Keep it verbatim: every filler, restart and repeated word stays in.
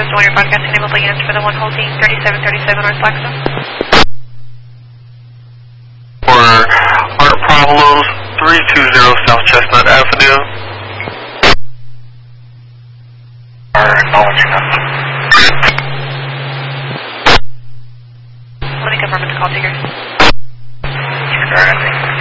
Coast one, your broadcasting enable units for the one holding thirty-seven thirty-seven North Blackstone. For Art Problems, three two zero South Chestnut Avenue. Are acknowledging that. Let me confirm with the call taker. Disregard anything.